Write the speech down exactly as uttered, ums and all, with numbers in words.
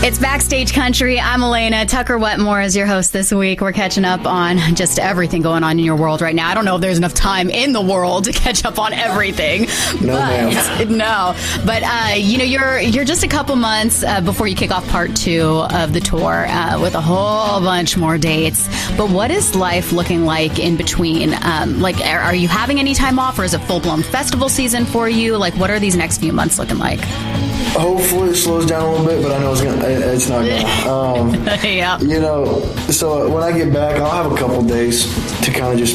It's Backstage Country. I'm Elena. Tucker Wetmore is your host this week. We're catching up on just everything going on in your world right now. I don't know if there's enough time in the world to catch up on everything. No, but, ma'am. No. But, uh, you know, you're you're just a couple months uh, before you kick off part two of the tour uh, with a whole bunch more dates. But what is life looking like in between? Um, like, are, are you having any time off, or is it full-blown festival season for you? Like, what are these next few months looking like? Hopefully it slows down a little bit, but I know it's gonna. It's not gonna. Um, yeah. You know, so when I get back, I'll have a couple days to kind of just